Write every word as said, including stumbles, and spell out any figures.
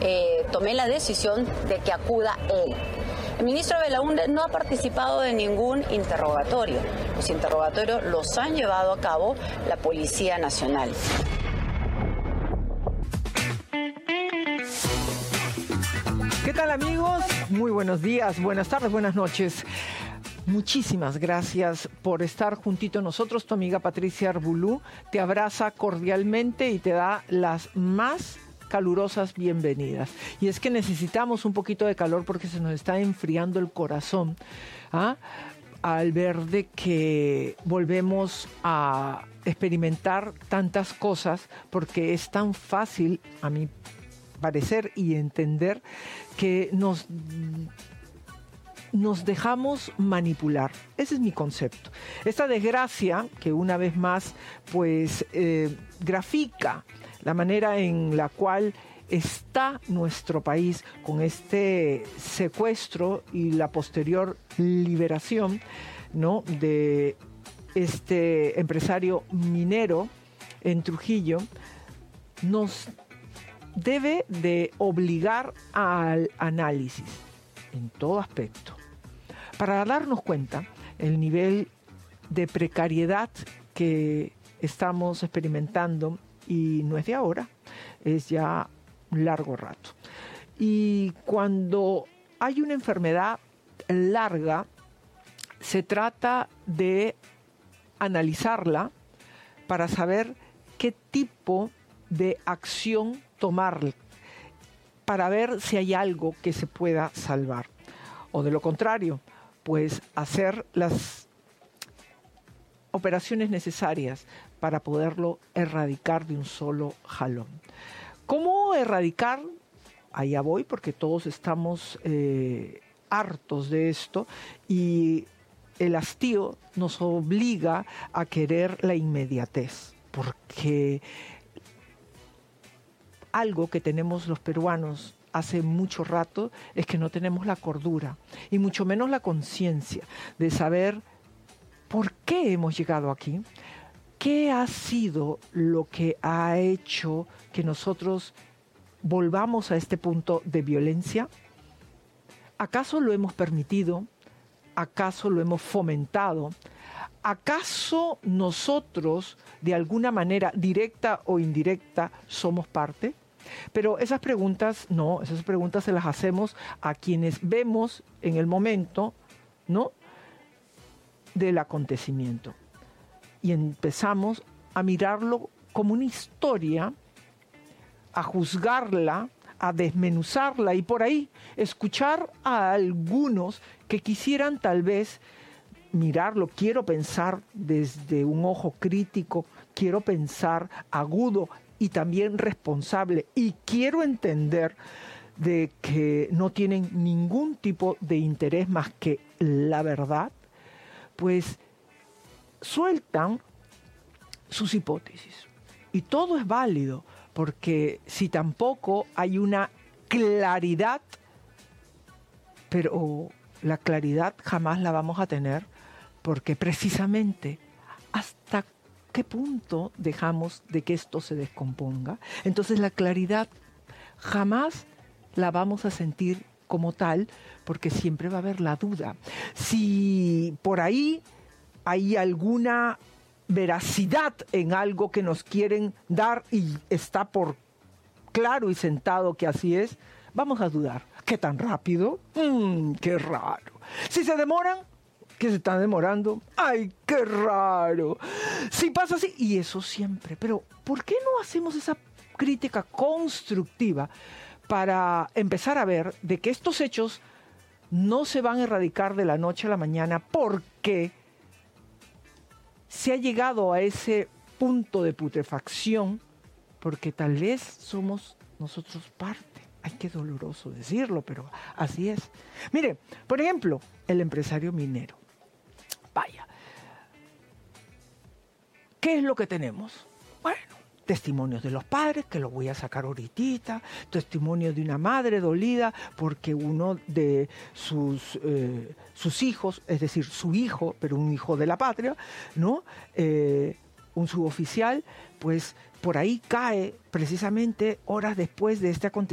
eh, tomé la decisión de que acuda él. El ministro Belaúnde no ha participado de ningún interrogatorio. Los interrogatorios los han llevado a cabo la Policía Nacional. ¿Qué tal, amigos? Muy buenos días, buenas tardes, buenas noches. Muchísimas gracias por estar juntito a nosotros. Tu amiga Patricia Arbulú te abraza cordialmente y te da las más calurosas bienvenidas. Y es que necesitamos un poquito de calor porque se nos está enfriando el corazón, ¿ah? al ver de que volvemos a experimentar tantas cosas, porque es tan fácil, a mi parecer y entender, que nos nos dejamos manipular. Ese es mi concepto. Esta desgracia, que una vez más pues eh, grafica la manera en la cual está nuestro país con este secuestro y la posterior liberación, ¿no?, de este empresario minero en Trujillo, nos debe de obligar al análisis en todo aspecto, para darnos cuenta el nivel de precariedad que estamos experimentando, y no es de ahora, es ya un largo rato. Y cuando hay una enfermedad larga, se trata de analizarla para saber qué tipo de acción tomar, para ver si hay algo que se pueda salvar. O de lo contrario, pues hacer las operaciones necesarias para poderlo erradicar de un solo jalón. ¿Cómo erradicar? Allá voy, porque todos estamos eh, hartos de esto y el hastío nos obliga a querer la inmediatez, porque algo que tenemos los peruanos hace mucho rato es que no tenemos la cordura y mucho menos la conciencia de saber por qué hemos llegado aquí, qué ha sido lo que ha hecho que nosotros volvamos a este punto de violencia. ¿Acaso lo hemos permitido? ¿Acaso lo hemos fomentado? ¿Acaso nosotros, de alguna manera, directa o indirecta, somos parte? Pero esas preguntas, no, esas preguntas se las hacemos a quienes vemos en el momento, ¿no?, del acontecimiento. Y empezamos a mirarlo como una historia, a juzgarla, a desmenuzarla y por ahí escuchar a algunos que quisieran tal vez mirarlo. Quiero pensar desde un ojo crítico, quiero pensar agudo y también responsable, y quiero entender de que no tienen ningún tipo de interés más que la verdad, pues sueltan sus hipótesis. Y todo es válido, porque si tampoco hay una claridad, pero la claridad jamás la vamos a tener, porque precisamente hasta qué punto dejamos de que esto se descomponga. Entonces la claridad jamás la vamos a sentir como tal, porque siempre va a haber la duda. Si por ahí hay alguna veracidad en algo que nos quieren dar y está por claro y sentado que así es, vamos a dudar. ¿Qué tan rápido? Mm, ¡Qué raro! Si se demoran, que se están demorando, ¡ay, qué raro! Si pasa así, y eso siempre. Pero ¿por qué no hacemos esa crítica constructiva para empezar a ver de que estos hechos no se van a erradicar de la noche a la mañana, porque se ha llegado a ese punto de putrefacción, porque tal vez somos nosotros parte? Ay, qué doloroso decirlo, pero así es. Mire, por ejemplo, el empresario minero. Vaya, ¿qué es lo que tenemos? Bueno, testimonios de los padres, que lo voy a sacar ahorita, testimonio de una madre dolida porque uno de sus, eh, sus hijos, es decir, su hijo, pero un hijo de la patria, ¿no?, Eh, un suboficial, pues por ahí cae precisamente horas después de este acontecimiento